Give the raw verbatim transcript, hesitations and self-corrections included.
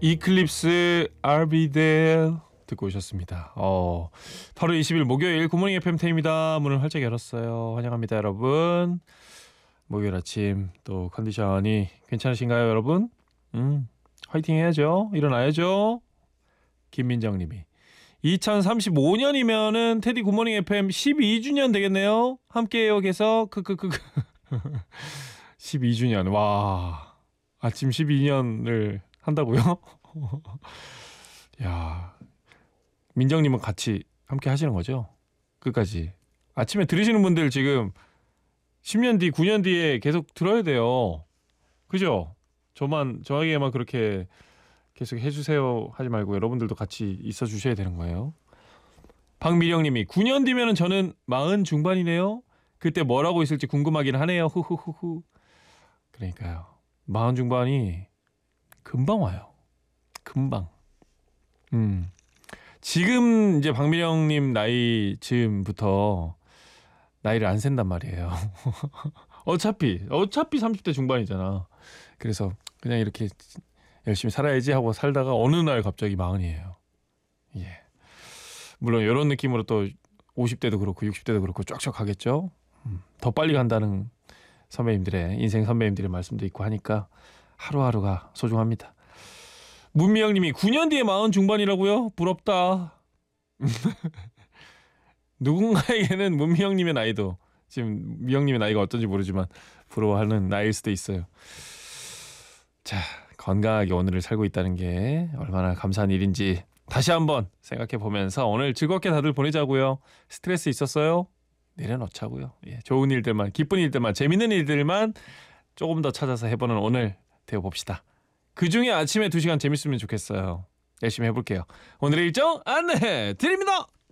이클립스 I'll be there 듣고 오셨습니다. 어, 팔월 이십일 목요일 굿모닝 에프엠 태입니다. 문을 활짝 열었어요. 환영합니다, 여러분. 목요일 아침 또 컨디션이 괜찮으신가요, 여러분? 음, 화이팅 해야죠. 일어나야죠. 김민정님이 이천삼십오 년이면은 테디 굿모닝 에프엠 십이 주년 되겠네요. 함께해요. 계속 크크크 십이 주년. 와, 아침 십이 년을 한다고요? 야, 민정님은 같이 함께 하시는 거죠? 끝까지. 아침에 들으시는 분들 지금 십 년 뒤, 구 년 뒤에 계속 들어야 돼요. 그죠? 저만, 저에게만 그렇게 계속 해주세요 하지 말고 여러분들도 같이 있어 주셔야 되는 거예요. 박미령님이 구 년 뒤면은 저는 마흔 중반이네요. 그때 뭘 하고 있을지 궁금하긴 하네요. 후후후후. 그러니까요. 마흔 중반이 금방 와요. 금방. 음. 지금 이제 박미령님 나이 즈음부터 나이를 안 센단 말이에요. 어차피 어차피 삼십 대 중반이잖아. 그래서 그냥 이렇게 열심히 살아야지 하고 살다가 어느 날 갑자기 마흔이에요. 예. 물론 이런 느낌으로 또 오십 대도 그렇고 육십 대도 그렇고 쫙쫙 가겠죠. 음, 더 빨리 간다는 선배님들의 인생 선배님들의 말씀도 있고 하니까 하루하루가 소중합니다. 문미영님이 구 년 뒤에 마흔 중반이라고요? 부럽다. 누군가에게는 문미영님의 나이도 지금 미영님의 나이가 어떤지 모르지만 부러워하는 나이일 수도 있어요. 자, 건강하게 오늘을 살고 있다는 게 얼마나 감사한 일인지 다시 한번 생각해 보면서 오늘 즐겁게 다들 보내자고요. 스트레스 있었어요? 내려놓자고요. 예, 좋은 일들만, 기쁜 일들만, 재밌는 일들만 조금 더 찾아서 해보는 오늘 되어봅시다. 그중에 아침에 두 시간 재밌으면 좋겠어요. 열심히 해볼게요. 오늘의 일정 안내해 드립니다.